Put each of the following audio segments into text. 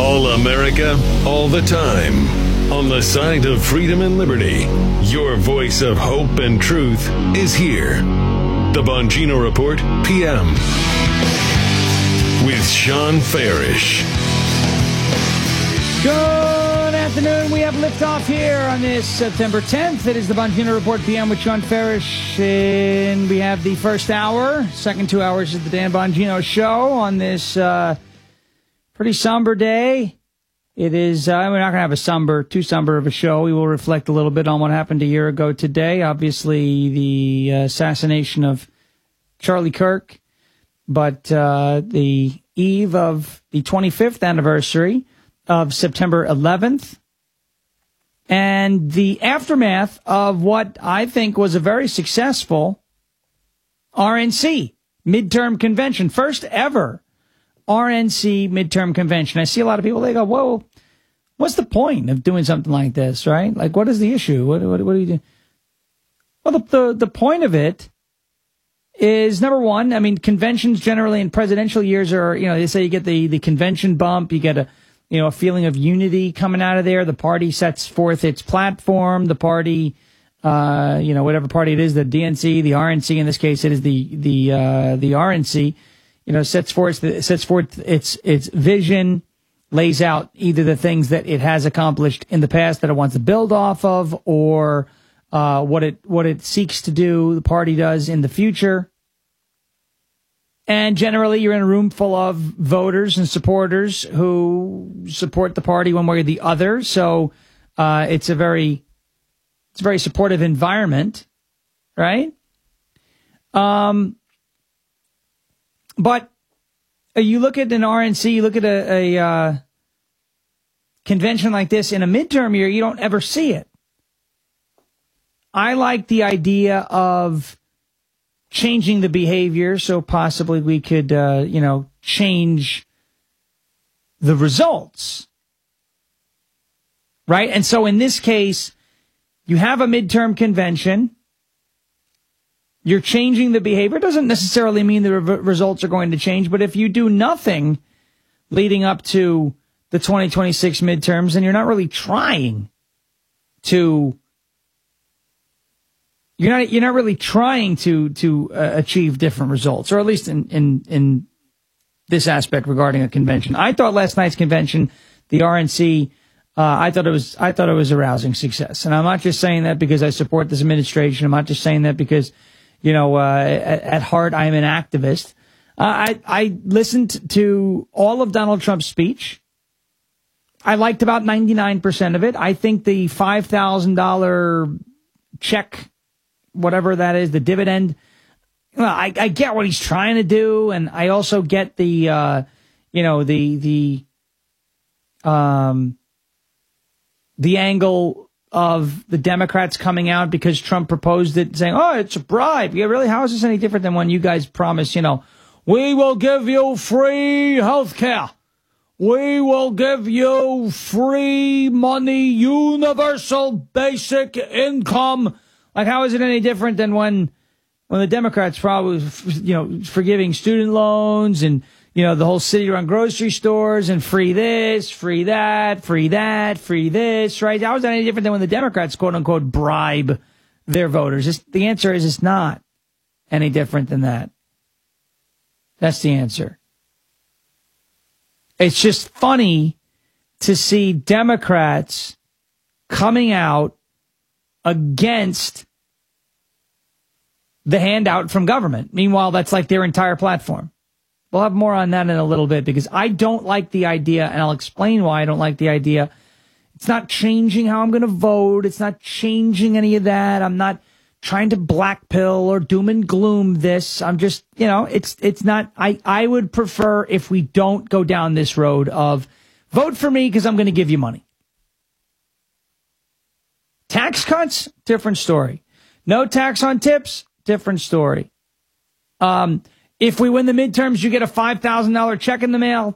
All America, all the time. On the side of freedom and liberty, your voice of hope and truth is here. The Bongino Report, PM. With Sean Farish. Good afternoon. We have liftoff here on this September 10th. It is the Bongino Report, PM with Sean Farish. And we have the first hour. Second 2 hours is the Dan Bongino Show on this pretty somber day. It is, we're not going to have too somber of a show. We will reflect a little bit on what happened a year ago today. Obviously, the assassination of Charlie Kirk. But the eve of the 25th anniversary of September 11th. And the aftermath of what I think was a very successful RNC midterm convention. First ever RNC midterm convention. I see a lot of people, they go, whoa, what's the point of doing something like this, right? Like, what is the issue? What do you do? Well, the point of it is, number one, I mean, conventions generally in presidential years are, they say you get the convention bump, you get a feeling of unity coming out of there. The party sets forth its platform. The party, whatever party it is, the DNC, the RNC, in this case, it is the RNC, sets forth its vision, lays out either the things that it has accomplished in the past that it wants to build off of, or what it seeks to do, the party does in the future. And generally, you're in a room full of voters and supporters who support the party one way or the other. So it's a very supportive environment, right? But you look at an RNC, you look at a convention like this in a midterm year, you don't ever see it. I like the idea of changing the behavior, so possibly we could, change the results. Right? And so in this case, you have a midterm convention. You're changing the behavior. It doesn't necessarily mean the results are going to change, but if you do nothing leading up to the 2026 midterms, then you're not really trying to You're not really trying to achieve different results, or at least in this aspect regarding a convention. I thought last night's convention, the RNC, I thought it was a rousing success. And I'm not just saying that because I support this administration. I'm not just saying that because, at heart I am an activist. I listened to all of Donald Trump's speech. I liked about 99% of it. I think the $5,000 check, whatever that is, the dividend. Well, I get what he's trying to do, and I also get the angle of the Democrats coming out because Trump proposed it, saying, "Oh, it's a bribe." Yeah, really? How is this any different than when you guys promised, we will give you free health care. We will give you free money, universal basic income. Like, how is it any different than when the Democrats probably, forgiving student loans and, the whole city run grocery stores and free this, free that, free that, free this, right? How is that any different than when the Democrats, quote unquote, bribe their voters? The answer is it's not any different than that. That's the answer. It's just funny to see Democrats coming out against the handout from government. Meanwhile, that's like their entire platform. We'll have more on that in a little bit because I don't like the idea, and I'll explain why I don't like the idea. It's not changing how I'm going to vote. It's not changing any of that. I'm not trying to black pill or doom and gloom this. I'm just, it's not, I would prefer if we don't go down this road of vote for me because I'm going to give you money. Tax cuts, different story. No tax on tips, different story. If we win the midterms, you get a $5,000 check in the mail.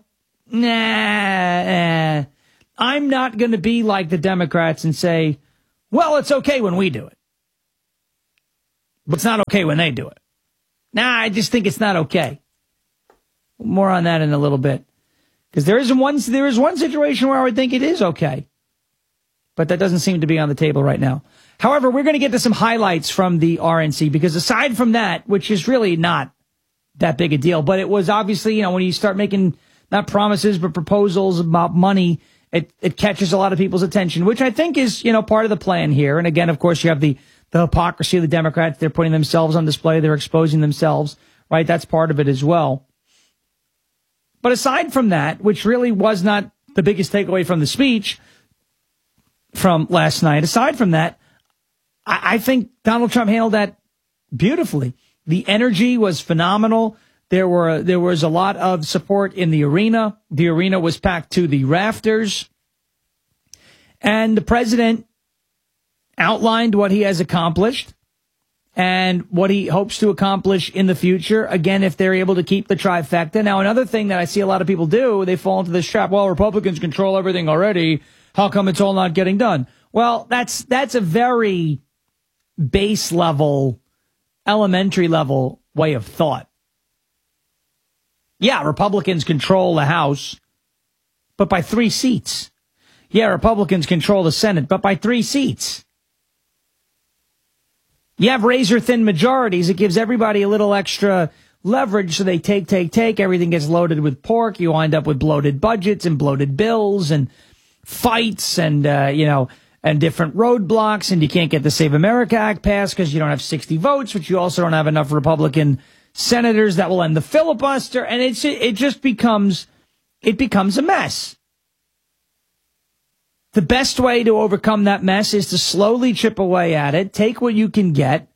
Nah. I'm not going to be like the Democrats and say, well, it's okay when we do it, but it's not okay when they do it. Nah, I just think it's not okay. More on that in a little bit. Because there is one situation where I would think it is okay. But that doesn't seem to be on the table right now. However, we're going to get to some highlights from the RNC, because aside from that, which is really not that big a deal, but it was obviously, when you start making not promises, but proposals about money, it catches a lot of people's attention, which I think is, part of the plan here. And again, of course, you have the hypocrisy of the Democrats. They're putting themselves on display. They're exposing themselves, right? That's part of it as well. But aside from that, which really was not the biggest takeaway from the speech from last night, aside from that, I think Donald Trump handled that beautifully. The energy was phenomenal. There was a lot of support in the arena. The arena was packed to the rafters. And the president outlined what he has accomplished and what he hopes to accomplish in the future. Again, if they're able to keep the trifecta. Now, another thing that I see a lot of people do, they fall into this trap. Well, Republicans control everything already. How come it's all not getting done? Well, that's a very base level, elementary level way of thought. Yeah, Republicans control the House, but by 3 seats. Yeah, Republicans control the Senate, but by 3 seats. You have razor-thin majorities. It gives everybody a little extra leverage, so they take. Everything gets loaded with pork. You wind up with bloated budgets and bloated bills and fights and, and different roadblocks, and you can't get the Save America Act passed because you don't have 60 votes, but you also don't have enough Republican senators that will end the filibuster, and it just becomes a mess. The best way to overcome that mess is to slowly chip away at it, take what you can get,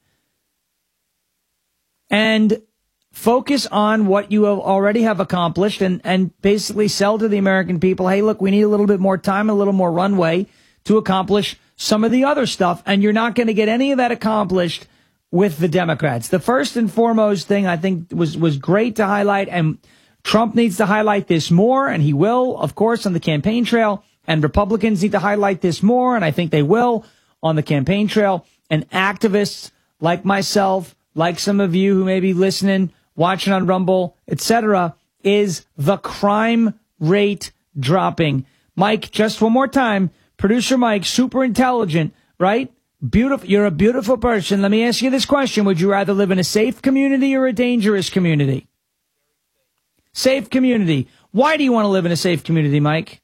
and focus on what you already have accomplished, and basically sell to the American people, hey, look, we need a little bit more time, a little more runway to accomplish some of the other stuff, and you're not going to get any of that accomplished with the Democrats. The first and foremost thing I think was great to highlight, and Trump needs to highlight this more, and he will, of course, on the campaign trail, and Republicans need to highlight this more, and I think they will on the campaign trail, and activists like myself, like some of you who may be listening, watching on Rumble, etc., is the crime rate dropping. Mike, just one more time, producer Mike, super intelligent, right? Beautiful. You're a beautiful person. Let me ask you this question. Would you rather live in a safe community or a dangerous community? Safe community. Why do you want to live in a safe community, Mike?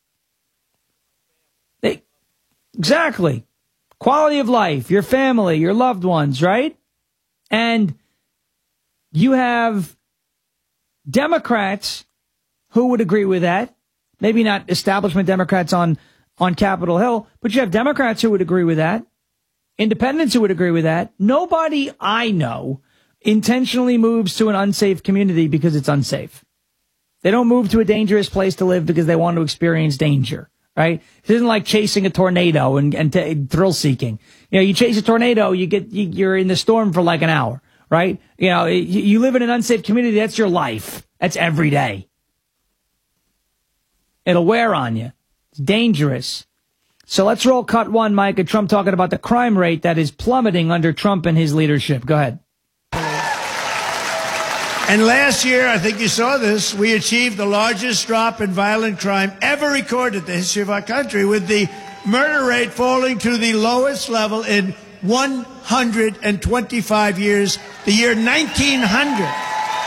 Exactly. Quality of life, your family, your loved ones, right? And you have Democrats who would agree with that. Maybe not establishment Democrats on Capitol Hill, but you have Democrats who would agree with that. Independents who would agree with that. Nobody I know intentionally moves to an unsafe community because it's unsafe. They don't move to a dangerous place to live because they want to experience danger, right? It isn't like chasing a tornado and thrill seeking. You chase a tornado, you're in the storm for like an hour, right? You live in an unsafe community. That's your life. That's every day. It'll wear on you. It's dangerous. So let's roll cut one, Mike, of Trump talking about the crime rate that is plummeting under Trump and his leadership. Go ahead. And last year, I think you saw this, we achieved the largest drop in violent crime ever recorded in the history of our country, with the murder rate falling to the lowest level in 125 years, the year 1900.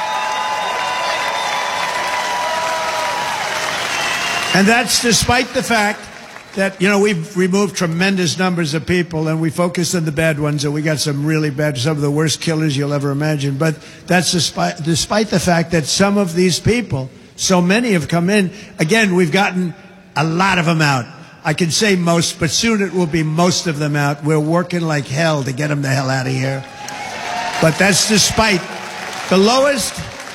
And that's despite the fact that, we've removed tremendous numbers of people and we focused on the bad ones, and we got some really bad, some of the worst killers you'll ever imagine. But that's despite the fact that some of these people, so many have come in. Again, we've gotten a lot of them out. I can say most, but soon it will be most of them out. We're working like hell to get them the hell out of here. But that's despite the lowest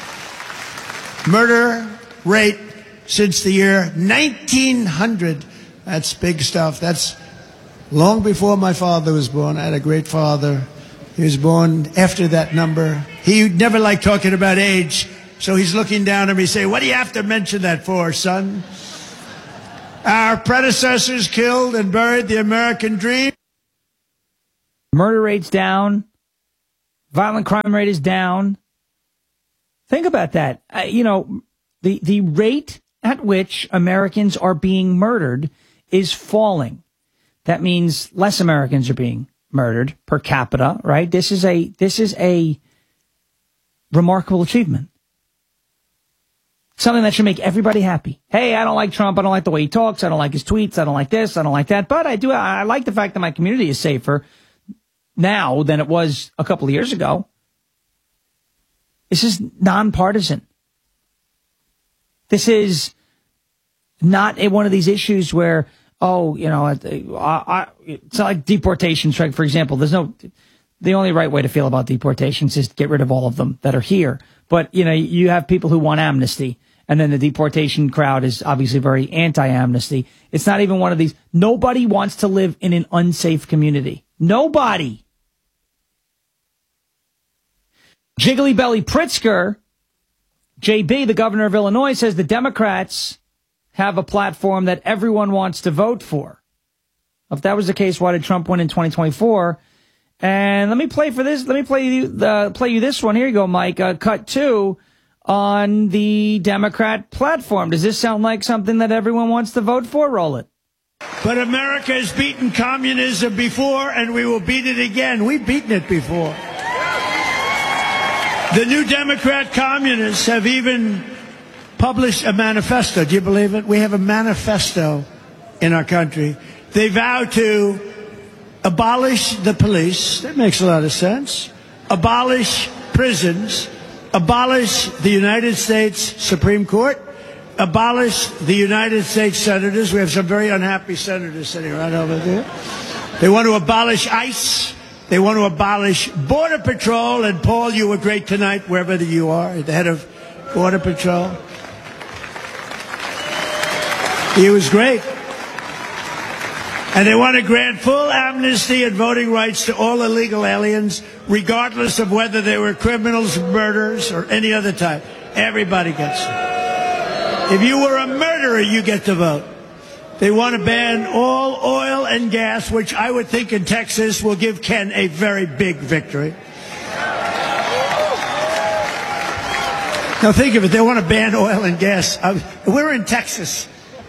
murder rate since the year 1900. That's big stuff. That's long before my father was born. I had a great father. He was born after that number. He never liked talking about age, so he's looking down at me saying, what do you have to mention that for, son? Our predecessors killed and buried the American dream. Murder rate's down. Violent crime rate is down. Think about that. The rate at which Americans are being murdered is falling. That means less Americans are being murdered per capita, right? This is a remarkable achievement. Something that should make everybody happy. Hey, I don't like Trump. I don't like the way he talks. I don't like his tweets. I don't like this. I don't like that. But I like the fact that my community is safer now than it was a couple of years ago. This is nonpartisan. This is not one of these issues where, it's not like deportations, right? For example, the only right way to feel about deportations is to get rid of all of them that are here. But, you have people who want amnesty, and then the deportation crowd is obviously very anti-amnesty. It's not even one of these. Nobody wants to live in an unsafe community. Nobody. Jiggly Belly Pritzker, JB, the governor of Illinois, says the Democrats have a platform that everyone wants to vote for. If that was the case, why did Trump win in 2024? And let me play you this one. Here you go, Mike. Cut 2 on the Democrat platform. Does this sound like something that everyone wants to vote for? Roll it. But America has beaten communism before, and we will beat it again. We've beaten it before. The New Democrat communists have even published a manifesto. Do you believe it? We have a manifesto in our country. They vow to abolish the police. That makes a lot of sense. Abolish prisons. Abolish the United States Supreme Court. Abolish the United States senators. We have some very unhappy senators sitting right over there. They want to abolish ICE. They want to abolish Border Patrol. And Paul, you were great tonight, wherever you are, the head of Border Patrol. He was great. And they want to grant full amnesty and voting rights to all illegal aliens, regardless of whether they were criminals, murderers, or any other type. Everybody gets it. If you were a murderer, you get to vote. They want to ban all oil and gas, which I would think in Texas will give Ken a very big victory. Now think of it. They want to ban oil and gas. We're in Texas.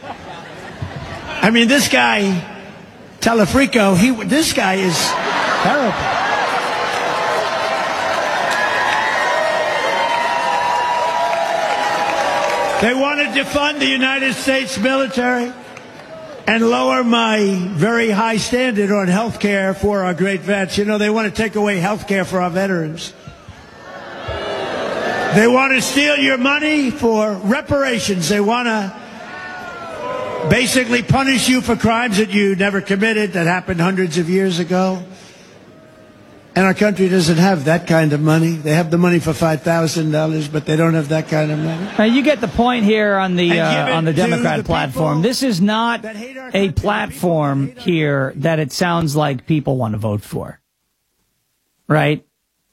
I mean, this guy, Telefrico, this guy is terrible. They want to defund the United States military and lower my very high standard on health care for our great vets. You know, they want to take away health care for our veterans. They want to steal your money for reparations. They want to basically punish you for crimes that you never committed, that happened hundreds of years ago. And our country doesn't have that kind of money. They have the money for $5,000, but they don't have that kind of money. Now, you get the point here on the Democrat platform. This is not a platform here that it sounds like people want to vote for. Right?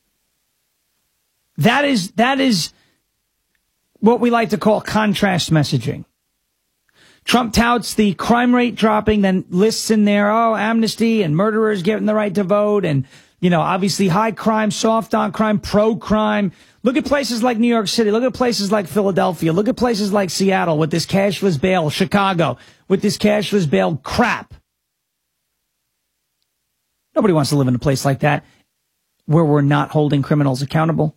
That is what we like to call contrast messaging. Trump touts the crime rate dropping, then lists in there, amnesty and murderers getting the right to vote, and obviously high crime, soft on crime, pro crime. Look at places like New York City. Look at places like Philadelphia. Look at places like Seattle with this cashless bail. Chicago with this cashless bail crap. Nobody wants to live in a place like that where we're not holding criminals accountable.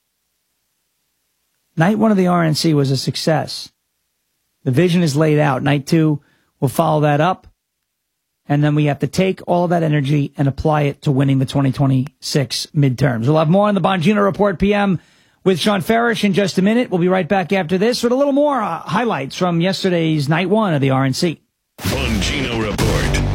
Night 1 of the RNC was a success. The vision is laid out. Night 2 will follow that up. And then we have to take all that energy and apply it to winning the 2026 midterms. We'll have more on the Bongino Report PM with Sean Farish in just a minute. We'll be right back after this with a little more highlights from yesterday's Night 1 of the RNC. Bongino Report.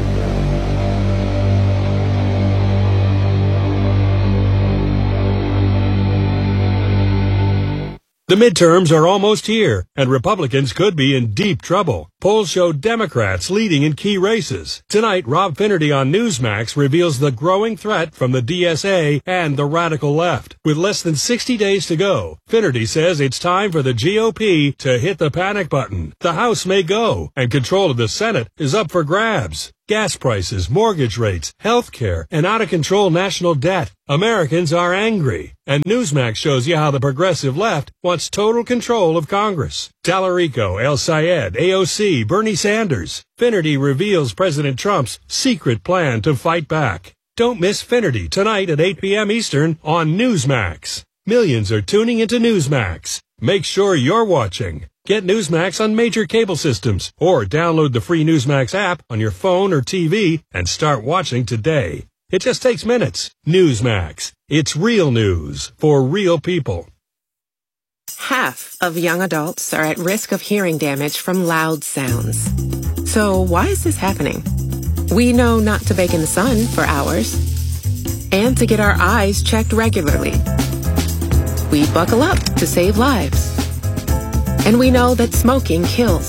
The midterms are almost here, and Republicans could be in deep trouble. Polls show Democrats leading in key races. Tonight, Rob Finnerty on Newsmax reveals the growing threat from the DSA and the radical left. With less than 60 days to go, Finnerty says it's time for the GOP to hit the panic button. The House may go, and control of the Senate is up for grabs. Gas prices, mortgage rates, health care, and out-of-control national debt. Americans are angry. And Newsmax shows you how the progressive left wants total control of Congress. Tallarico, El Sayed, AOC, Bernie Sanders. Finnerty reveals President Trump's secret plan to fight back. Don't miss Finnerty tonight at 8 p.m. Eastern on Newsmax. Millions are tuning into Newsmax. Make sure you're watching. Get Newsmax on major cable systems or download the free Newsmax app on your phone or TV and start watching today. It just takes minutes. Newsmax. It's real news for real people. Half of young adults are at risk of hearing damage from loud sounds. So why is this happening? We know not to bake in the sun for hours and to get our eyes checked regularly. We buckle up to save lives. And we know that smoking kills.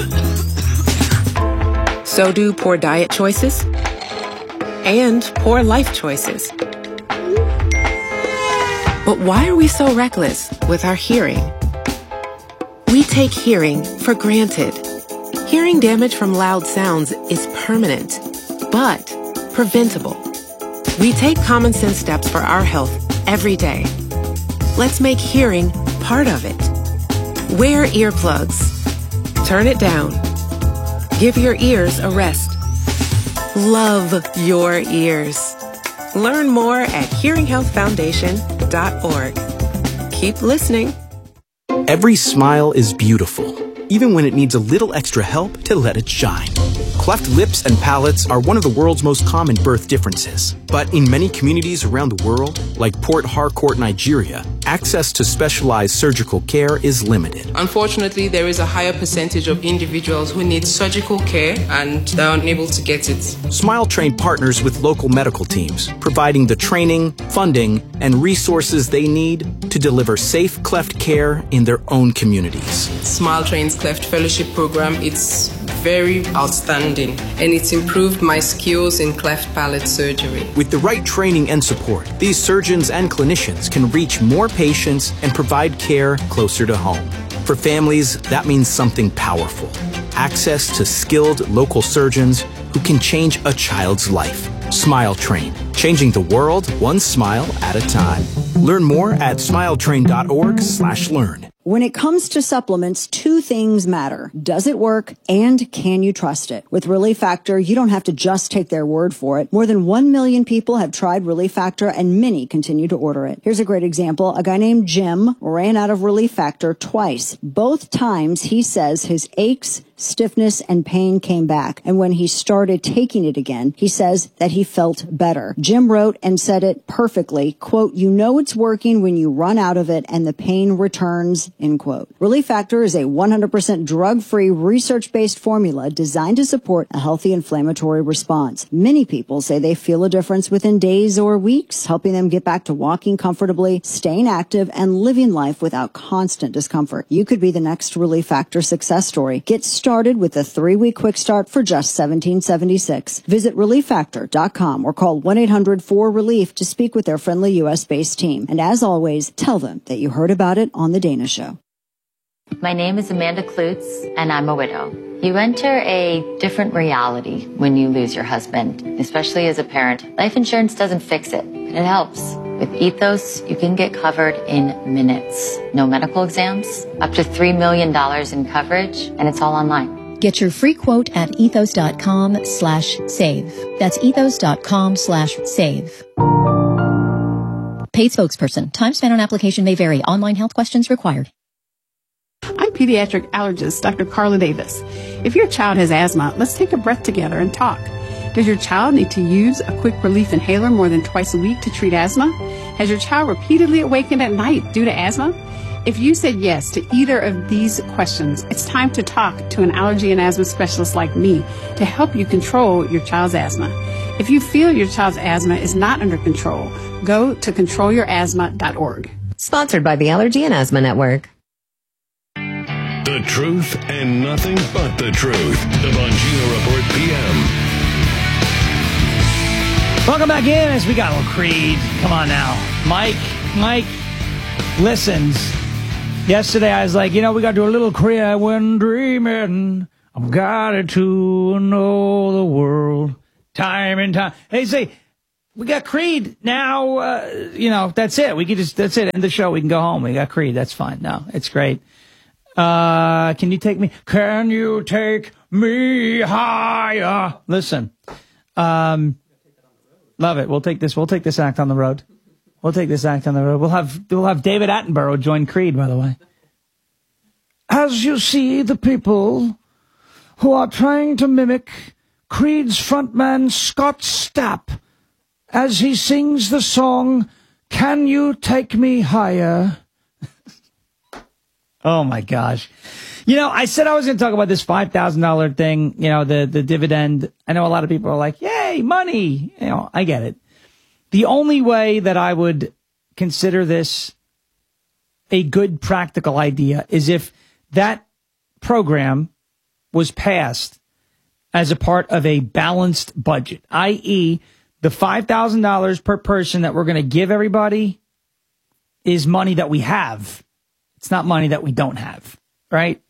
So do poor diet choices and poor life choices. But why are we so reckless with our hearing? We take hearing for granted. Hearing damage from loud sounds is permanent, but preventable. We take common sense steps for our health every day. Let's make hearing part of it. Wear earplugs. Turn it down. Give your ears a rest. Love your ears. Learn more at hearinghealthfoundation.org. Keep listening. Every smile is beautiful, even when it needs a little extra help to let it shine. Cleft lips and palates are one of the world's most common birth differences. But in many communities around the world, like Port Harcourt, Nigeria, access to specialized surgical care is limited. Unfortunately, there is a higher percentage of individuals who need surgical care and they're unable to get it. SmileTrain partners with local medical teams, providing the training, funding, and resources they need to deliver safe cleft care in their own communities. SmileTrain's Cleft Fellowship Program, it's very outstanding and it's improved my skills in cleft palate surgery. With the right training and support, these surgeons and clinicians can reach more patients and provide care closer to home. For families, that means something powerful. Access to skilled local surgeons who can change a child's life. SmileTrain, changing the world one smile at a time. Learn more at smiletrain.org/learn. When it comes to supplements, two things matter. Does it work and can you trust it? With Relief Factor, you don't have to just take their word for it. More than 1 million people have tried Relief Factor and many continue to order it. Here's a great example. A guy named Jim ran out of Relief Factor twice. Both times he says his aches, stiffness, and pain came back. And when he started taking it again, he says that he felt better. Jim wrote and said it perfectly, quote, "You know it's working when you run out of it and the pain returns," end quote. Relief Factor is a 100% drug-free, research-based formula designed to support a healthy inflammatory response. Many people say they feel a difference within days or weeks, helping them get back to walking comfortably, staying active, and living life without constant discomfort. You could be the next Relief Factor success story. Get started with a 3-week quick start for just $17.76. Visit ReliefFactor.com or call 1-800-4RELIEF to speak with their friendly U.S.-based team. And as always, tell them that you heard about it on The Dana Show. My name is Amanda Klutz, and I'm a widow. You enter a different reality when you lose your husband, especially as a parent. Life insurance doesn't fix it, but it helps. With Ethos, you can get covered in minutes. No medical exams, up to $3 million in coverage, and it's all online. Get your free quote at ethos.com/save. That's ethos.com/save. Paid spokesperson. Time spent on application may vary. Online health questions required. I'm pediatric allergist Dr. Carla Davis. If your child has asthma, let's take a breath together and talk. Does your child need to use a quick relief inhaler more than twice a week to treat asthma? Has your child repeatedly awakened at night due to asthma? If you said yes to either of these questions, it's time to talk to an allergy and asthma specialist like me to help you control your child's asthma. If you feel your child's asthma is not under control, go to controlyourasthma.org. Sponsored by the Allergy and Asthma Network. The truth and nothing but the truth. The Bongino Report PM. Welcome back in as we got a little Creed. Come on now. Mike listens. Yesterday I was like, we got to do a little Creed. I went dreaming I've got to know the world time and time. Hey, say, we got Creed now. That's it. That's it. End the show. We can go home. We got Creed. That's fine. No, it's great. Can you take me higher? Listen, love it. We'll take this act on the road. We'll have David Attenborough join Creed, by the way. As you see the people who are trying to mimic Creed's frontman Scott Stapp as he sings the song, Can You Take Me Higher? Oh, my gosh. I said I was going to talk about this $5,000 thing, the dividend. I know a lot of people are like, yay, money. I get it. The only way that I would consider this a good practical idea is if that program was passed as a part of a balanced budget, i.e., the $5,000 per person that we're going to give everybody is money that we have. It's not money that we don't have, right?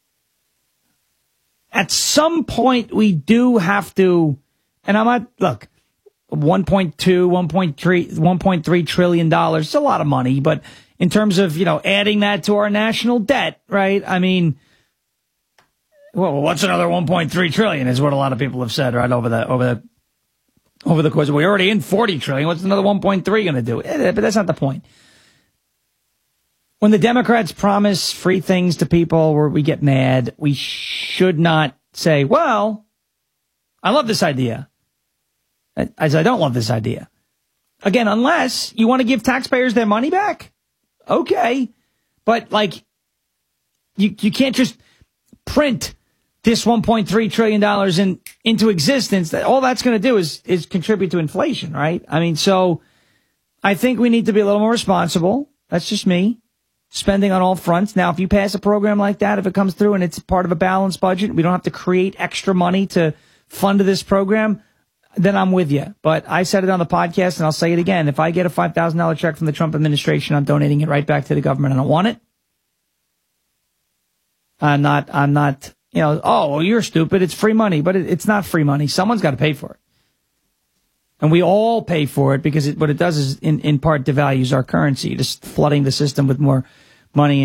At some point, we do have to, and I'm not, look, $1.2, $1.3 trillion, it's a lot of money, but in terms of, adding that to our national debt, right? I mean, well, what's another 1.3 trillion is what a lot of people have said, right? Over the course, we're already in 40 trillion. What's another 1.3 going to do? But that's not the point. When the Democrats promise free things to people where we get mad, we should not say, well, I love this idea. As I don't love this idea. Again, unless you want to give taxpayers their money back. Okay. But you can't just print this $1.3 trillion into existence. All that's going to do is contribute to inflation, right? I mean, so I think we need to be a little more responsible. That's just me. Spending on all fronts. Now, if you pass a program like that, if it comes through and it's part of a balanced budget, we don't have to create extra money to fund this program, then I'm with you. But I said it on the podcast, and I'll say it again. If I get a $5,000 check from the Trump administration, I'm donating it right back to the government. I don't want it. I'm not, oh, well, you're stupid. It's free money. But it's not free money. Someone's got to pay for it. And we all pay for it because what it does is, in part, devalues our currency, just flooding the system with more money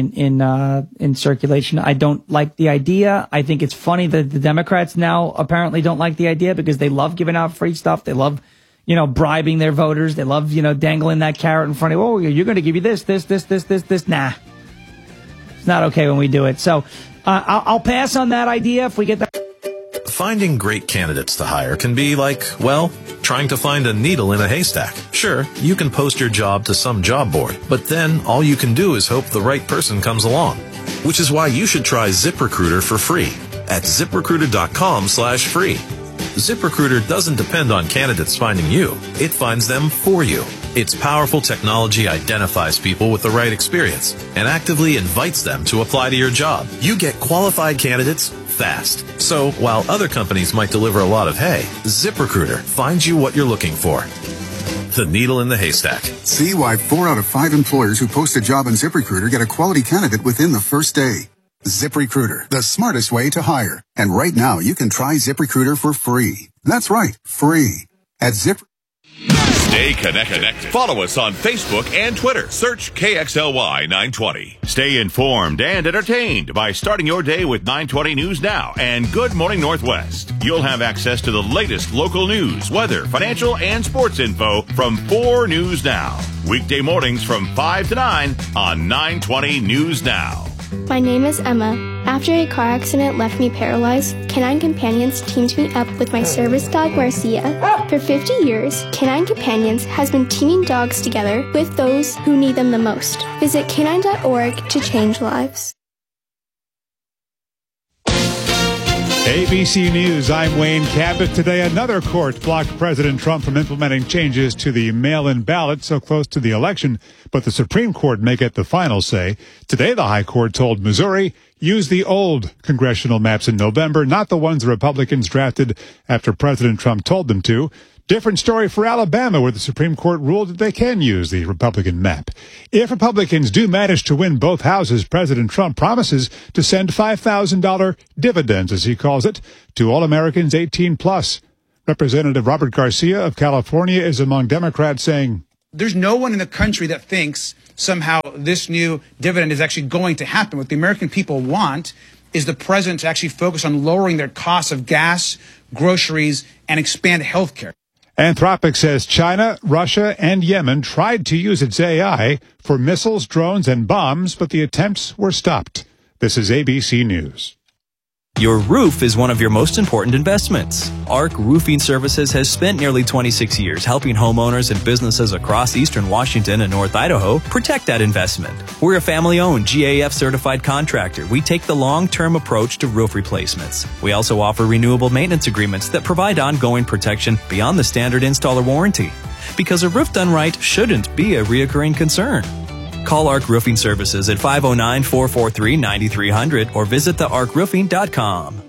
in circulation. I don't like the idea. I think it's funny that the Democrats now apparently don't like the idea because they love giving out free stuff. They love, bribing their voters. They love, dangling that carrot in front of, oh, you're going to give you this. Nah, it's not okay when we do it. So I'll pass on that idea if we get that. Finding great candidates to hire can be like, well, trying to find a needle in a haystack. Sure, you can post your job to some job board, but then all you can do is hope the right person comes along. Which is why you should try ZipRecruiter for free at ZipRecruiter.com/free. ZipRecruiter doesn't depend on candidates finding you. It finds them for you. Its powerful technology identifies people with the right experience and actively invites them to apply to your job. You get qualified candidates fast. So while other companies might deliver a lot of hay, ZipRecruiter finds you what you're looking for. The needle in the haystack. See why 4 out of 5 employers who post a job on ZipRecruiter get a quality candidate within the first day. ZipRecruiter, the smartest way to hire. And right now, you can try ZipRecruiter for free. That's right, free. At ZipRecruiter. Stay connected. Follow us on Facebook and Twitter. Search KXLY 920. Stay informed and entertained by starting your day with 920 News Now and Good Morning Northwest. You'll have access to the latest local news, weather, financial, and sports info from 4 News Now. Weekday mornings from 5 to 9 on 920 News Now. My name is Emma. After a car accident left me paralyzed, Canine Companions teamed me up with my service dog, Marcia. For 50 years, Canine Companions has been teaming dogs together with those who need them the most. Visit canine.org to change lives. ABC News, I'm Wayne Cabot. Today, another court blocked President Trump from implementing changes to the mail-in ballot so close to the election, but the Supreme Court may get the final say. Today, the High Court told Missouri, use the old congressional maps in November, not the ones the Republicans drafted after President Trump told them to. Different story for Alabama, where the Supreme Court ruled that they can use the Republican map. If Republicans do manage to win both houses, President Trump promises to send $5,000 dividends, as he calls it, to all Americans 18 plus. Representative Robert Garcia of California is among Democrats saying, there's no one in the country that thinks somehow this new dividend is actually going to happen. What the American people want is the president to actually focus on lowering their costs of gas, groceries, and expand health care. Anthropic says China, Russia, and Yemen tried to use its AI for missiles, drones, and bombs, but the attempts were stopped. This is ABC News. Your roof is one of your most important investments. Arc Roofing Services has spent nearly 26 years helping homeowners and businesses across eastern Washington and North Idaho protect that investment. We're a family-owned GAF-certified contractor. We take the long-term approach to roof replacements. We also offer renewable maintenance agreements that provide ongoing protection beyond the standard installer warranty. Because a roof done right shouldn't be a reoccurring concern. Call Arc Roofing Services at 509-443-9300 or visit thearcroofing.com.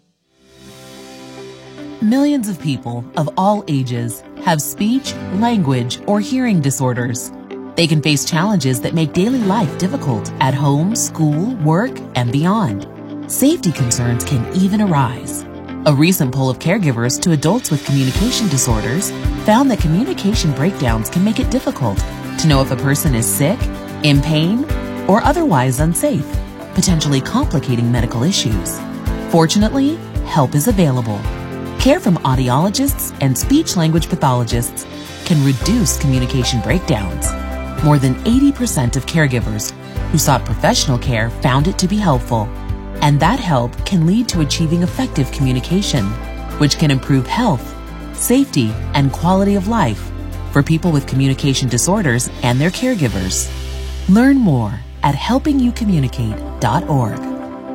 Millions of people of all ages have speech, language, or hearing disorders. They can face challenges that make daily life difficult at home, school, work, and beyond. Safety concerns can even arise. A recent poll of caregivers to adults with communication disorders found that communication breakdowns can make it difficult to know if a person is sick, in pain, or otherwise unsafe, potentially complicating medical issues. Fortunately, help is available. Care from audiologists and speech-language pathologists can reduce communication breakdowns. More than 80% of caregivers who sought professional care found it to be helpful, and that help can lead to achieving effective communication, which can improve health, safety, and quality of life for people with communication disorders and their caregivers. Learn more at helpingyoucommunicate.org.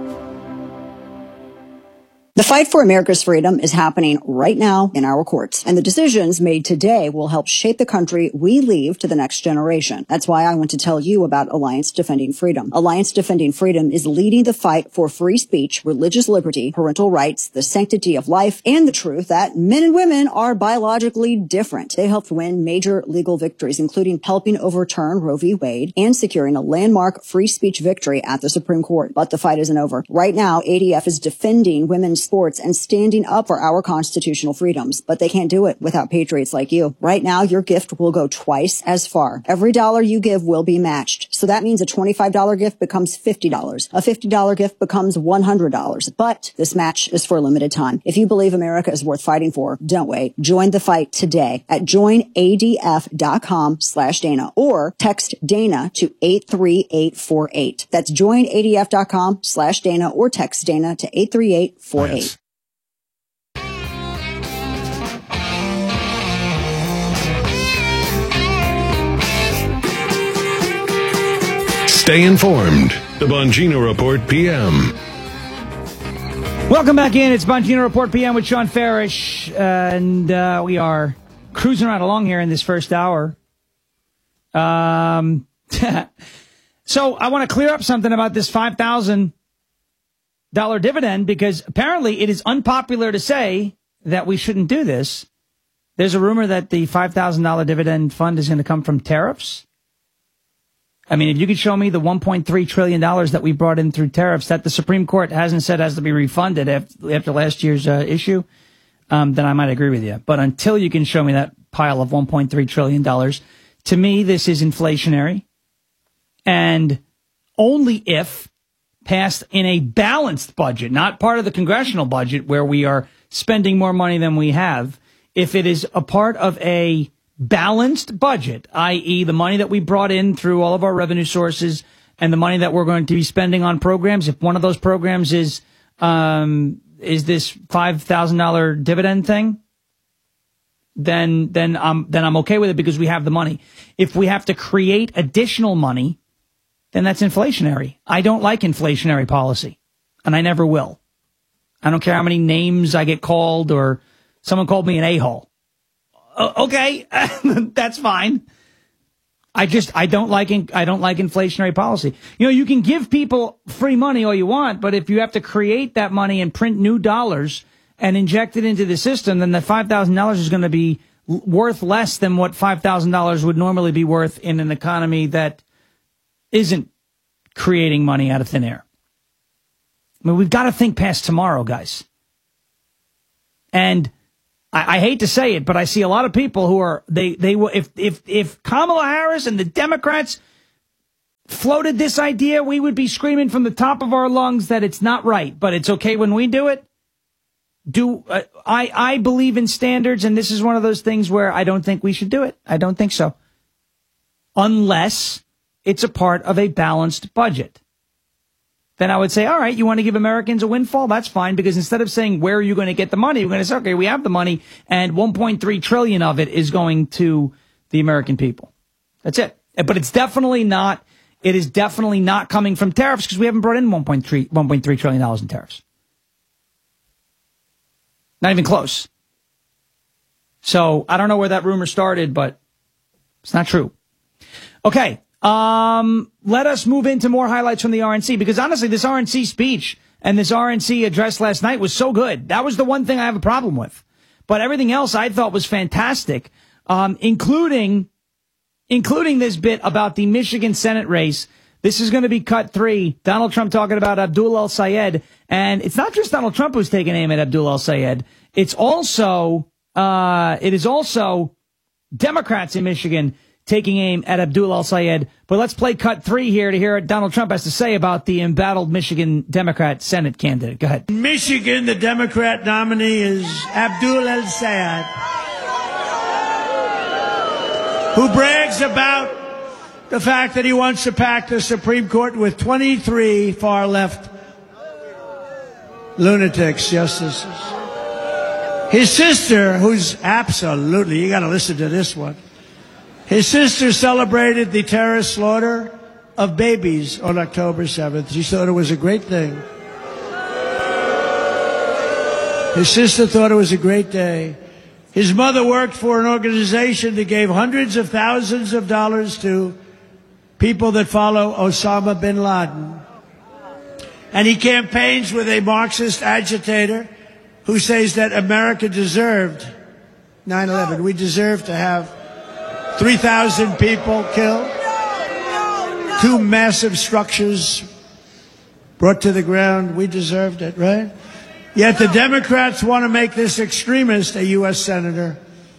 The fight for America's freedom is happening right now in our courts, and the decisions made today will help shape the country we leave to the next generation. That's why I want to tell you about Alliance Defending Freedom. Alliance Defending Freedom is leading the fight for free speech, religious liberty, parental rights, the sanctity of life, and the truth that men and women are biologically different. They helped win major legal victories, including helping overturn Roe v. Wade and securing a landmark free speech victory at the Supreme Court. But the fight isn't over. Right now, ADF is defending women's sports and standing up for our constitutional freedoms, but they can't do it without patriots like you. Right now, your gift will go twice as far. Every dollar you give will be matched. So that means a $25 gift becomes $50. A $50 gift becomes $100. But this match is for a limited time. If you believe America is worth fighting for, don't wait. Join the fight today at joinadf.com/Dana or text Dana to 83848. That's joinadf.com/Dana or text Dana to 83848. Yes. Stay informed. The Bongino Report PM. Welcome back in. It's Bongino Report PM with Sean Farish, and we are cruising right along here in this first hour. So I want to clear up something about this $5,000 dividend, because apparently it is unpopular to say that we shouldn't do this. There's a rumor that the $5,000 dividend fund is going to come from tariffs. I mean, if you could show me the $1.3 trillion that we brought in through tariffs that the Supreme Court hasn't said has to be refunded after last year's issue, then I might agree with you. But until you can show me that pile of $1.3 trillion, to me, this is inflationary. And only if passed in a balanced budget, not part of the congressional budget where we are spending more money than we have, if it is a part of a balanced budget, i.e. the money that we brought in through all of our revenue sources and the money that we're going to be spending on programs, if one of those programs is this $5,000 dividend thing, then I'm okay with it because we have the money. If we have to create additional money, then that's inflationary. I don't like inflationary policy, and I never will. I don't care how many names I get called, or someone called me an a-hole. Okay, that's fine. I don't like inflationary policy. You know, you can give people free money all you want, but if you have to create that money and print new dollars and inject it into the system, then the $5,000 is going to be worth less than what $5,000 would normally be worth in an economy that isn't creating money out of thin air. I mean, we've got to think past tomorrow, guys. And I hate to say it, but I see a lot of people who are, if Kamala Harris and the Democrats floated this idea, we would be screaming from the top of our lungs that it's not right, but it's okay when we do it. I believe in standards, and this is one of those things where I don't think we should do it. I don't think so. Unless it's a part of a balanced budget. Then I would say, all right, you want to give Americans a windfall? That's fine, because instead of saying, where are you going to get the money? We're going to say, okay, we have the money, and 1.3 trillion of it is going to the American people. That's it. But it's definitely not, it is definitely not coming from tariffs, because we haven't brought in $1.3 trillion in tariffs. Not even close. So I don't know where that rumor started, but it's not true. Okay. Let us move into more highlights from the RNC, because honestly, this RNC speech and this RNC address last night was so good. That was the one thing I have a problem with. But everything else I thought was fantastic, including this bit about the Michigan Senate race. This is going to be cut 3. Donald Trump talking about Abdul El-Sayed. And it's not just Donald Trump who's taking aim at Abdul El-Sayed. It is also Democrats in Michigan taking aim at Abdul El-Sayed. But let's play cut 3 here to hear what Donald Trump has to say about the embattled Michigan Democrat Senate candidate. Go ahead. In Michigan, the Democrat nominee is Abdul El-Sayed, who brags about the fact that he wants to pack the Supreme Court with 23 far-left lunatics, justices. His sister, who's absolutely, you got to listen to this one. His sister celebrated the terrorist slaughter of babies on October 7th. She thought it was a great thing. His sister thought it was a great day. His mother worked for an organization that gave hundreds of thousands of dollars to people that follow Osama bin Laden. And he campaigns with a Marxist agitator who says that America deserved 9/11. We deserve to have 3,000 people killed, 2 massive structures brought to the ground. We deserved it, right? Yet the Democrats want to make this extremist a U.S. senator.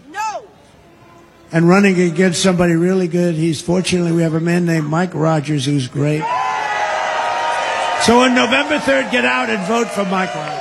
And running against somebody really good. Fortunately, we have a man named Mike Rogers who's great. So on November 3rd, get out and vote for Mike Rogers.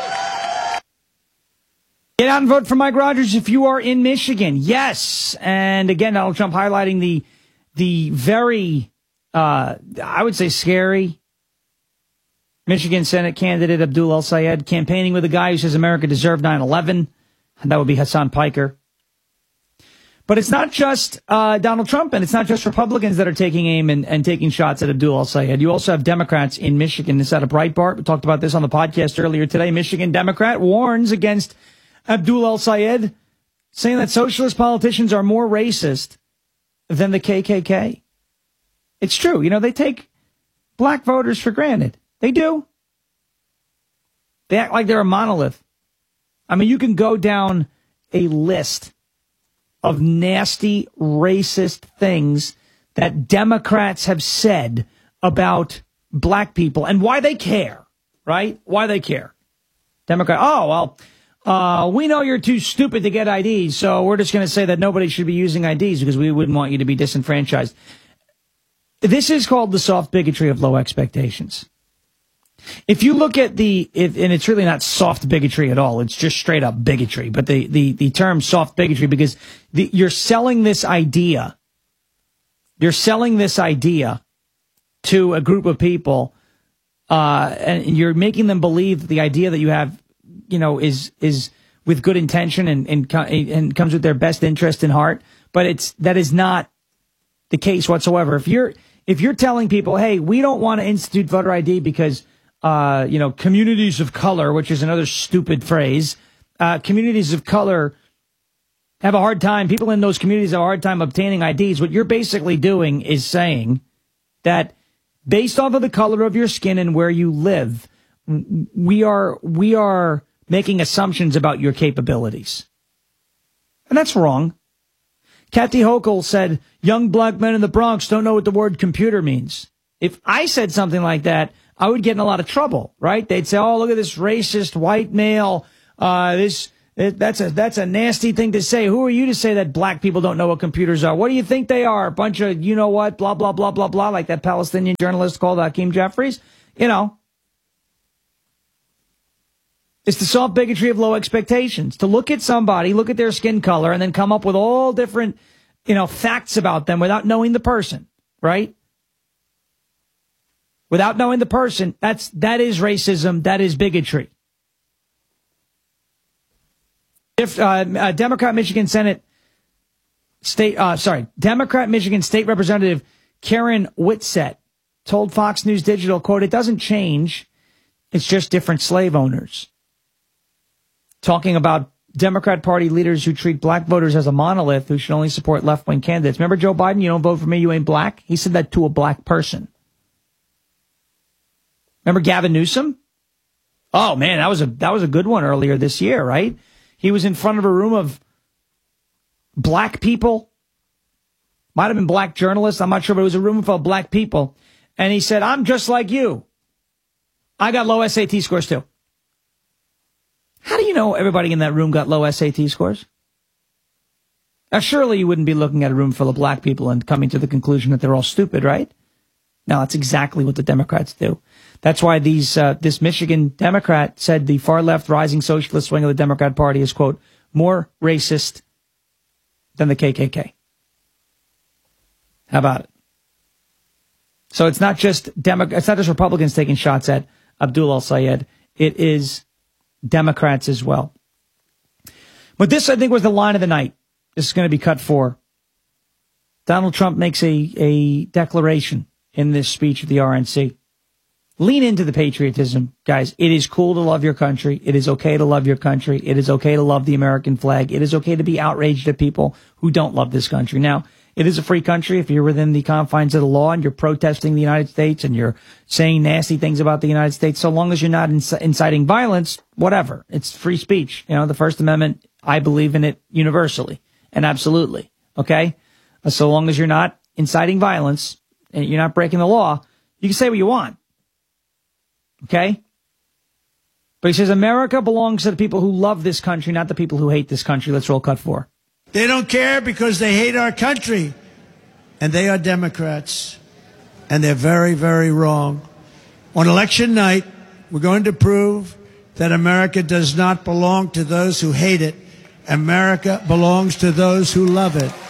Get out and vote for Mike Rogers if you are in Michigan. Yes. And again, Donald Trump highlighting the very, I would say, scary Michigan Senate candidate Abdul El-Sayed, campaigning with a guy who says America deserved 9/11. And that would be Hassan Piker. But it's not just Donald Trump, and it's not just Republicans that are taking aim and taking shots at Abdul El-Sayed. You also have Democrats in Michigan. This is out of Breitbart. We talked about this on the podcast earlier today. Michigan Democrat warns against Abdul El-Sayed, saying that socialist politicians are more racist than the KKK. It's true. You know, they take black voters for granted. They do. They act like they're a monolith. I mean, you can go down a list of nasty, racist things that Democrats have said about black people and why they care, right? Why they care. Democrat, we know you're too stupid to get IDs, so we're just going to say that nobody should be using IDs because we wouldn't want you to be disenfranchised. This is called the soft bigotry of low expectations. If you look at and it's really not soft bigotry at all, it's just straight up bigotry, but the term soft bigotry, because you're selling this idea to a group of people, and you're making them believe that the idea that you have, you know, is with good intention and comes with their best interest in heart, but that is not the case whatsoever. If you're telling people, hey, we don't want to institute voter ID because communities of color, which is another stupid phrase, communities of color have a hard time, people in those communities have a hard time obtaining IDs. What you're basically doing is saying that based off of the color of your skin and where you live, we are making assumptions about your capabilities. And that's wrong. Kathy Hochul said, young black men in the Bronx don't know what the word computer means. If I said something like that, I would get in a lot of trouble, right? They'd say, oh, look at this racist white male. That's a nasty thing to say. Who are you to say that black people don't know what computers are? What do you think they are? A bunch of, you know what, blah, blah, blah, blah, blah, like that Palestinian journalist called Hakeem Jeffries. You know, it's the soft bigotry of low expectations. To look at somebody, look at their skin color, and then come up with all different, facts about them without knowing the person, right? Without knowing the person, that is racism, that is bigotry. If Democrat Michigan State Representative Karen Whitsett told Fox News Digital, quote, it doesn't change, it's just different slave owners. Talking about Democrat Party leaders who treat black voters as a monolith who should only support left-wing candidates. Remember Joe Biden, you don't vote for me, you ain't black? He said that to a black person. Remember Gavin Newsom? Oh, man, that was a good one earlier this year, right? He was in front of a room of black people. Might have been black journalists. I'm not sure, but it was a room full of black people. And he said, I'm just like you. I got low SAT scores, too. How do you know everybody in that room got low SAT scores? Now, surely you wouldn't be looking at a room full of black people and coming to the conclusion that they're all stupid, right? No, that's exactly what the Democrats do. That's why this Michigan Democrat said the far-left rising socialist wing of the Democrat Party is, quote, more racist than the KKK. How about it? So it's not just Republicans taking shots at Abdul al-Sayed. It is Democrats as well. But this, I think, was the line of the night. This is going to be cut for. Donald Trump makes a declaration in this speech at the RNC. Lean into the patriotism, guys. It is cool to love your country. It is okay to love your country. It is okay to love the American flag. It is okay to be outraged at people who don't love this country. Now, it is a free country. If you're within the confines of the law and you're protesting the United States and you're saying nasty things about the United States, so long as you're not inciting violence, whatever. It's free speech. The First Amendment, I believe in it universally and absolutely. Okay? So long as you're not inciting violence and you're not breaking the law, you can say what you want. Okay? But he says America belongs to the people who love this country, not the people who hate this country. Let's roll cut 4. They don't care because they hate our country. And they are Democrats. And they're very, very wrong. On election night, we're going to prove that America does not belong to those who hate it. America belongs to those who love it.